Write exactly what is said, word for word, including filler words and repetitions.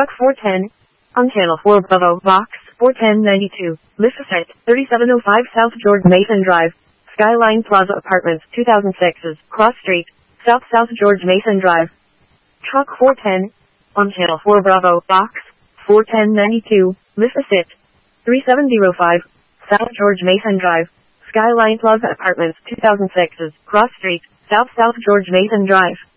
Truck four ten. On Channel four Bravo, Box four ten ninety-two. List set, thirty-seven oh five South George Mason Drive. Skyline Plaza Apartments, two thousand six's, Cross Street, South South George Mason Drive. Truck four ten. On Channel four Bravo, Box four ten ninety-two. List set, thirty-seven oh five South George Mason Drive. Skyline Plaza Apartments, two thousand six's, Cross Street, South South George Mason Drive.